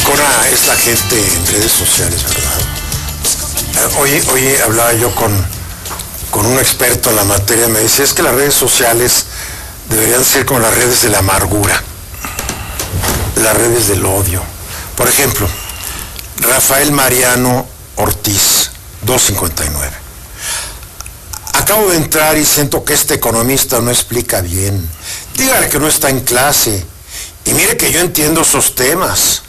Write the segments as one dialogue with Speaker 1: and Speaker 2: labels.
Speaker 1: Cora es la gente en redes sociales, ¿verdad? Hoy hablaba yo con un experto en la materia, me decía, es que las redes sociales deberían ser como las redes de la amargura, las redes del odio. Por ejemplo, Rafael Mariano Ortiz, 259. Acabo de entrar y siento que este economista no explica bien. Dígale que no está en clase. Y mire que yo entiendo esos temas.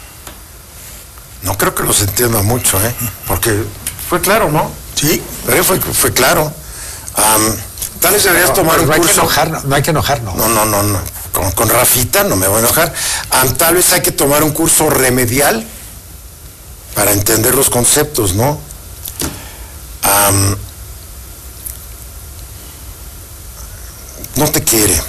Speaker 1: No creo que los entienda mucho, porque fue claro, ¿no?
Speaker 2: Sí.
Speaker 1: Fue claro. Tal vez deberías tomar un curso.
Speaker 2: No hay que enojarnos.
Speaker 1: No. Con Rafita no me voy a enojar. Tal vez hay que tomar un curso remedial para entender los conceptos, ¿no? No te quiere.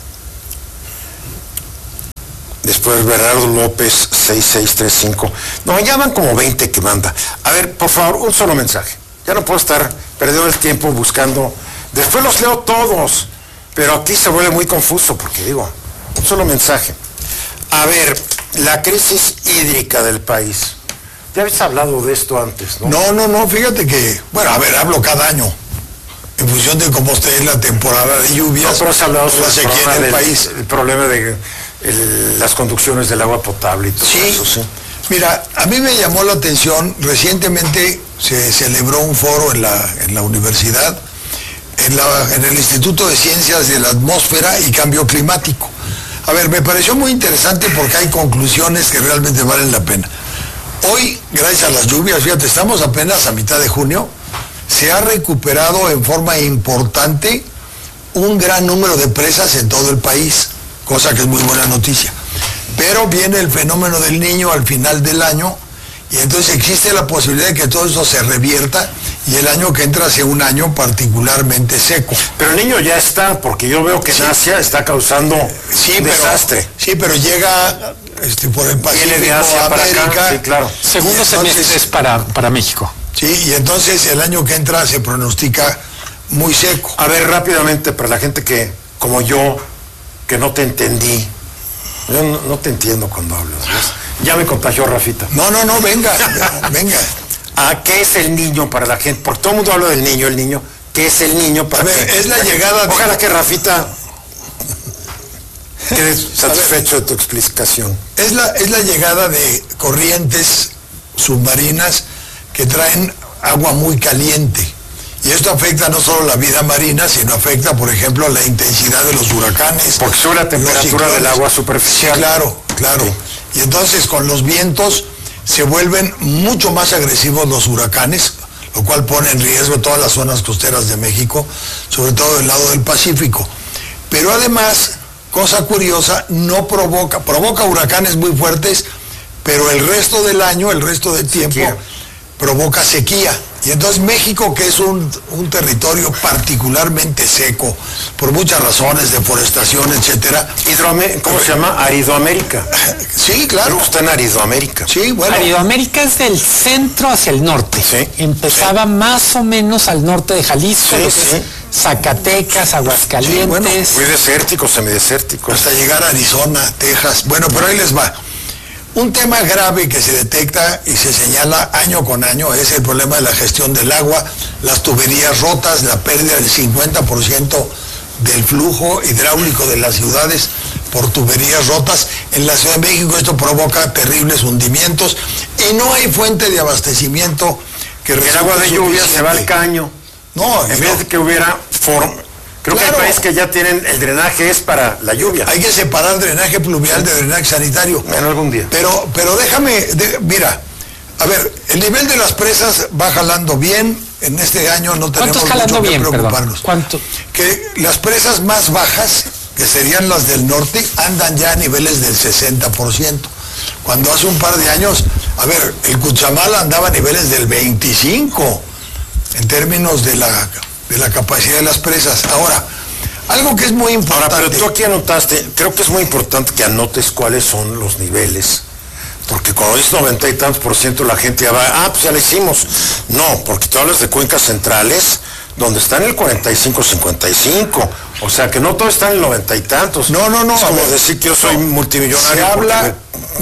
Speaker 1: Después Bernardo López, 6635. No, ya van como 20 que manda. A ver, por favor, un solo mensaje. Ya no puedo estar perdiendo el tiempo buscando. Después los leo todos, pero aquí se vuelve muy confuso porque digo, un solo mensaje. A ver, la crisis hídrica del país. Ya habéis hablado de esto antes, ¿no?
Speaker 2: No, fíjate que, bueno, a ver, hablo cada año. En función de cómo esté la temporada de lluvias.
Speaker 1: No, pero has hablado sobre
Speaker 2: la sequía en el país.
Speaker 1: El problema de las conducciones del agua potable y todo eso, sí.
Speaker 2: Mira, a mí me llamó la atención, recientemente se celebró un foro en la universidad, en el Instituto de Ciencias de la Atmósfera y Cambio Climático. A ver, me pareció muy interesante porque hay conclusiones que realmente valen la pena. Hoy, gracias a las lluvias, fíjate, estamos apenas a mitad de junio, se ha recuperado en forma importante un gran número de presas en todo el país, cosa que es muy buena noticia. Pero viene el fenómeno del Niño al final del año y entonces existe la posibilidad de que todo eso se revierta y el año que entra sea un año particularmente seco.
Speaker 1: Pero el Niño ya está, porque yo veo que en Asia está causando un desastre.
Speaker 2: Sí, pero llega por el Pacífico,
Speaker 1: viene de Asia para
Speaker 2: América.
Speaker 1: Acá, sí, claro.
Speaker 3: Segundo semestre es para México.
Speaker 2: Sí, y entonces el año que entra se pronostica muy seco.
Speaker 1: A ver, rápidamente, para la gente que, como yo, que no te entendí. Yo no te entiendo cuando hablas, ¿ves? Ya me contagió Rafita.
Speaker 2: No, venga.
Speaker 1: ¿Qué es el Niño para la gente? Porque todo el mundo habla del niño, el niño. ¿Qué es el Niño para
Speaker 2: A ver, es la llegada de...
Speaker 1: Ojalá que Rafita quede satisfecho de tu explicación.
Speaker 2: Es la llegada de corrientes submarinas que traen agua muy caliente. Y esto afecta no solo la vida marina, sino afecta, por ejemplo, la intensidad de los huracanes.
Speaker 1: Porque sube la temperatura del agua superficial.
Speaker 2: Sí, claro. Sí. Y entonces con los vientos se vuelven mucho más agresivos los huracanes, lo cual pone en riesgo todas las zonas costeras de México, sobre todo del lado del Pacífico. Pero además, cosa curiosa, no provoca huracanes muy fuertes, pero el resto del año, el resto del tiempo, provoca sequía. Y entonces México, que es un territorio particularmente seco, por muchas razones, deforestación, etcétera.
Speaker 1: ¿Cómo se llama? Aridoamérica.
Speaker 2: Sí, claro.
Speaker 1: Está en Aridoamérica.
Speaker 2: Sí, bueno.
Speaker 3: Aridoamérica es del centro hacia el norte.
Speaker 1: Sí.
Speaker 3: Empezaba más o menos al norte de Jalisco, lo que es Zacatecas, Aguascalientes.
Speaker 2: Sí, bueno,
Speaker 1: muy desértico, semidesértico.
Speaker 2: Hasta llegar a Arizona, Texas. Bueno, pero ahí les va. Un tema grave que se detecta y se señala año con año es el problema de la gestión del agua, las tuberías rotas, la pérdida del 50% del flujo hidráulico de las ciudades por tuberías rotas. En la Ciudad de México esto provoca terribles hundimientos y no hay fuente de abastecimiento que
Speaker 1: el agua de lluvia se va al caño.
Speaker 2: No,
Speaker 1: en vez de que hubiera forma. Creo que hay países que ya tienen el drenaje es para la lluvia.
Speaker 2: Hay que separar drenaje pluvial de drenaje sanitario.
Speaker 1: En algún día.
Speaker 2: Pero déjame, mira, a ver, el nivel de las presas va jalando bien. En este año no tenemos mucho que preocuparnos.
Speaker 3: ¿Cuánto?
Speaker 2: Que las presas más bajas, que serían las del norte, andan ya a niveles del 60%. Cuando hace un par de años, a ver, el Cuchamal andaba a niveles del 25%, en términos de la capacidad de las presas. Ahora, algo que es muy importante...
Speaker 1: Ahora, pero tú aquí anotaste, creo que es muy importante que anotes cuáles son los niveles, porque cuando dices 90 y tantos % la gente ya va, pues ya lo hicimos. No, porque tú hablas de cuencas centrales, donde están el 45-55, O sea, que no todo está en el 90 y tantos.
Speaker 2: No.
Speaker 1: Es como
Speaker 2: ver,
Speaker 1: decir que yo soy multimillonario.
Speaker 2: Se habla,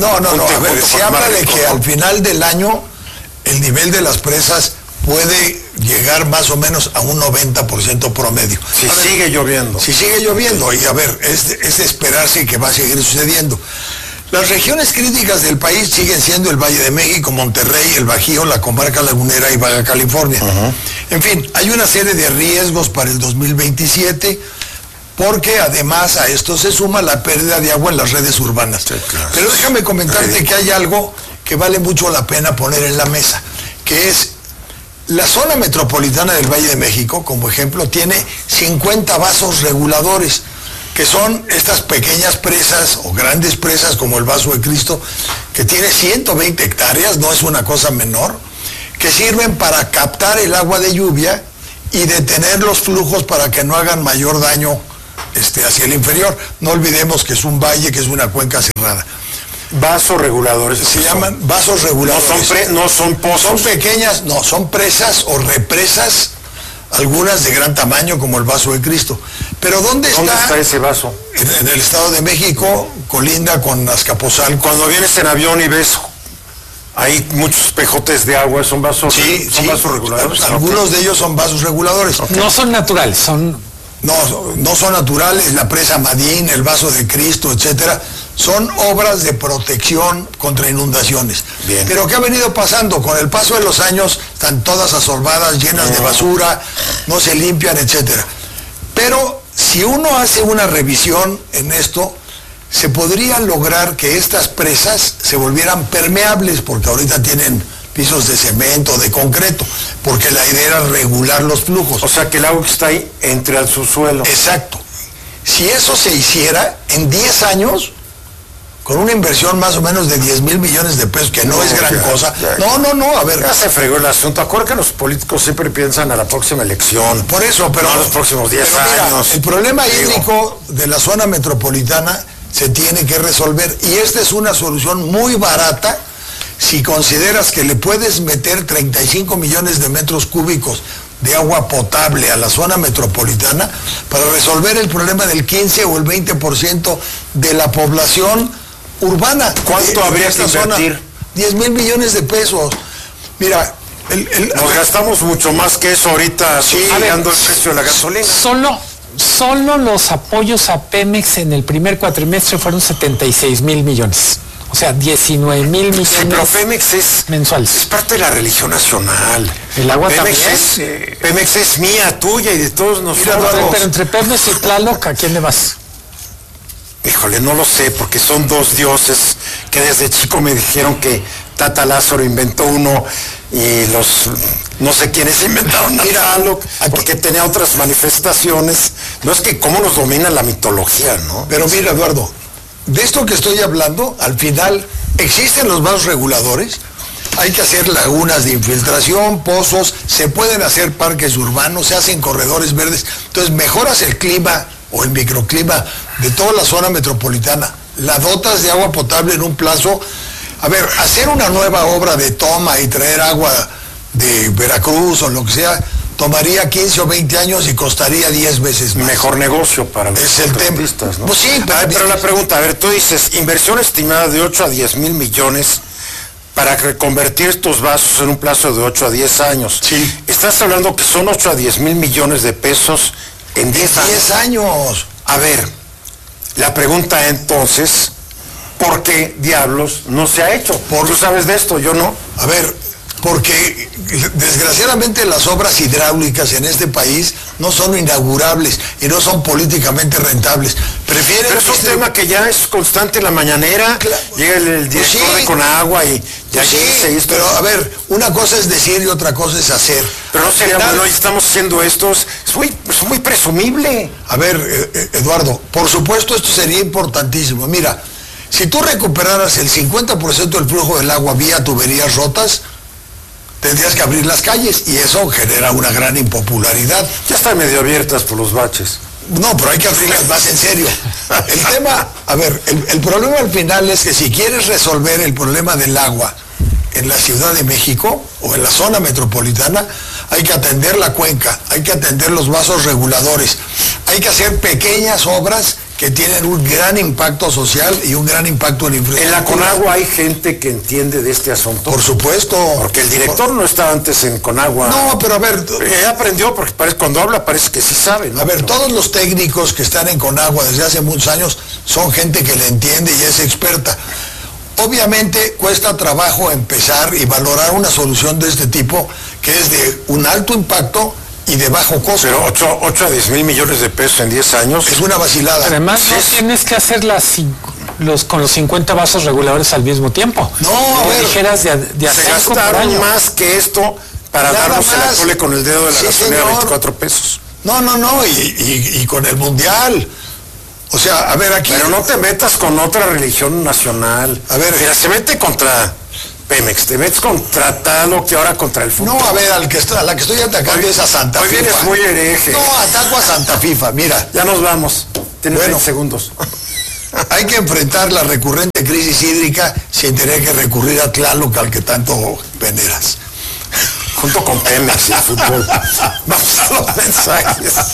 Speaker 2: se habla de que al final del año el nivel de las presas puede llegar más o menos a un 90% promedio.
Speaker 1: Si sigue lloviendo.
Speaker 2: Si sigue lloviendo, y a ver, es de esperarse que va a seguir sucediendo. Las regiones críticas del país siguen siendo el Valle de México, Monterrey, el Bajío, la comarca lagunera y Baja California. En fin, hay una serie de riesgos para el 2027, porque además a esto se suma la pérdida de agua en las redes urbanas.
Speaker 1: Sí, claro.
Speaker 2: Pero déjame comentarte que hay algo que vale mucho la pena poner en la mesa, que es la zona metropolitana del Valle de México, como ejemplo, tiene 50 vasos reguladores, que son estas pequeñas presas o grandes presas como el Vaso de Cristo, que tiene 120 hectáreas, no es una cosa menor, que sirven para captar el agua de lluvia y detener los flujos para que no hagan mayor daño hacia el inferior. No olvidemos que es un valle, que es una cuenca cerrada.
Speaker 1: Vasos reguladores.
Speaker 2: Se llaman vasos reguladores.
Speaker 1: No son pozos.
Speaker 2: Son pequeñas, no, son presas o represas, algunas de gran tamaño como el Vaso de Cristo. Pero ¿dónde está
Speaker 1: ese vaso?
Speaker 2: En el Estado de México, colinda con Azcapotzalco.
Speaker 1: Cuando vienes en avión y ves, hay muchos pejotes de agua, son vasos, son vasos reguladores.
Speaker 2: Algunos de ellos son vasos reguladores.
Speaker 3: No son naturales, son...
Speaker 2: No son naturales, la presa Madín, el Vaso de Cristo, etcétera, son obras de protección contra inundaciones.
Speaker 1: Bien.
Speaker 2: Pero ¿qué ha venido pasando? Con el paso de los años están todas asorbadas, llenas de basura, no se limpian, etcétera. Pero si uno hace una revisión en esto, se podría lograr que estas presas se volvieran permeables, porque ahorita tienen pisos de cemento, de concreto, porque la idea era regular los flujos.
Speaker 1: O sea, que el agua que está ahí entre al subsuelo.
Speaker 2: Exacto. Si eso se hiciera en 10 años, con una inversión más o menos de 10 mil millones de pesos, que no es gran cosa. No, a ver.
Speaker 1: Ya se fregó el asunto. Acuérdate que los políticos siempre piensan a la próxima elección.
Speaker 2: Por eso, pero...
Speaker 1: No a los próximos 10 años.
Speaker 2: El problema hídrico de la zona metropolitana se tiene que resolver, y esta es una solución muy barata si consideras que le puedes meter 35 millones de metros cúbicos de agua potable a la zona metropolitana para resolver el problema del 15 o el 20% de la población urbana.
Speaker 1: ¿Cuánto habría que invertir?
Speaker 2: 10 mil millones de pesos. Mira,
Speaker 1: nos gastamos mucho más que eso ahorita, subsidiando el precio de la gasolina.
Speaker 3: Solo los apoyos a Pemex en el primer cuatrimestre fueron 76 mil millones. O sea, 19 mil millones.
Speaker 1: Sí, pero Pemex
Speaker 3: mensuales.
Speaker 1: Es parte de la religión nacional.
Speaker 3: El agua
Speaker 1: Pemex
Speaker 3: también.
Speaker 1: Pemex es mía, tuya y de todos nosotros.
Speaker 3: Pero entre Pemex y Tlaloc, ¿a quién le vas?
Speaker 1: Híjole, no lo sé, porque son dos dioses que desde chico me dijeron que Tata Lázaro inventó uno y los no sé quiénes inventaron a Tlaloc, porque tenía otras manifestaciones. No es que cómo nos domina la mitología, ¿no?
Speaker 2: Pero mira, Eduardo, de esto que estoy hablando, al final existen los vasos reguladores, hay que hacer lagunas de infiltración, pozos, se pueden hacer parques urbanos, se hacen corredores verdes, entonces mejoras el clima o el microclima de toda la zona metropolitana, la dotas de agua potable en un plazo. A ver, hacer una nueva obra de toma y traer agua de Veracruz o lo que sea, tomaría 15 o 20 años y costaría 10 veces más.
Speaker 1: Mejor negocio para los contratistas, ¿no?
Speaker 2: Pues sí,
Speaker 1: pero la pregunta, a ver, tú dices, inversión estimada de 8 a 10 mil millones para reconvertir estos vasos en un plazo de 8 a 10 años.
Speaker 2: Sí.
Speaker 1: Estás hablando que son 8 a 10 mil millones de pesos en 10 años.
Speaker 2: 10 años.
Speaker 1: A ver, la pregunta entonces, ¿por qué diablos no se ha hecho? ¿Tú sabes de esto? Yo no.
Speaker 2: A ver, porque desgraciadamente las obras hidráulicas en este país no son inaugurables y no son políticamente rentables.
Speaker 1: Pero es un tema que ya es constante en la mañanera, llega el director de Conagua y ya dice esto.
Speaker 2: Pero a ver, una cosa es decir y otra cosa es hacer.
Speaker 1: Pero no sería bueno, estamos haciendo esto, es muy presumible.
Speaker 2: A ver, Eduardo, por supuesto esto sería importantísimo. Mira, si tú recuperaras el 50% del flujo del agua vía tuberías rotas, tendrías que abrir las calles y eso genera una gran impopularidad.
Speaker 1: Ya están medio abiertas por los baches.
Speaker 2: No, pero hay que abrirlas más en serio. El tema, a ver, el problema al final es que si quieres resolver el problema del agua en la Ciudad de México o en la zona metropolitana, hay que atender la cuenca, hay que atender los vasos reguladores, hay que hacer pequeñas obras que tienen un gran impacto social y un gran impacto en infraestructura.
Speaker 1: En la Conagua hay gente que entiende de este asunto.
Speaker 2: Por supuesto.
Speaker 1: Porque el director no estaba antes en Conagua.
Speaker 2: No, pero a ver...
Speaker 1: aprendió, porque cuando habla parece que sí sabe, ¿no?
Speaker 2: A ver, todos los técnicos que están en Conagua desde hace muchos años son gente que le entiende y es experta. Obviamente cuesta trabajo empezar y valorar una solución de este tipo, que es de un alto impacto y de bajo costo.
Speaker 1: Pero 8 a 10 mil millones de pesos en 10 años.
Speaker 2: Es una vacilada.
Speaker 3: Además, no tienes que hacer con los 50 vasos reguladores al mismo tiempo.
Speaker 2: No, a ver.
Speaker 3: Dijeras de
Speaker 1: Se
Speaker 3: por
Speaker 1: gastaron
Speaker 3: año.
Speaker 1: más que esto para
Speaker 2: Nada
Speaker 1: darnos el
Speaker 2: más.
Speaker 1: atole con el dedo de la
Speaker 2: Sí,
Speaker 1: gasolina a
Speaker 2: señor.
Speaker 1: 24 pesos.
Speaker 2: No, y con el Mundial. O sea, a ver, aquí...
Speaker 1: Pero no te metas con otra religión nacional.
Speaker 2: A ver.
Speaker 1: Mira, se mete contra Pemex, te metes contra Talo, que ahora contra el fútbol.
Speaker 2: No, a ver, a la que estoy atacando es a Santa
Speaker 1: Hoy
Speaker 2: FIFA.
Speaker 1: vienes muy hereje.
Speaker 2: No, ataco a Santa FIFA, mira.
Speaker 1: Ya nos vamos. Tienes
Speaker 2: Bueno.
Speaker 1: 20 segundos.
Speaker 2: Hay que enfrentar la recurrente crisis hídrica sin tener que recurrir a Tlaloc, al que tanto veneras.
Speaker 1: Junto con Pemex y el fútbol. Vamos a los mensajes.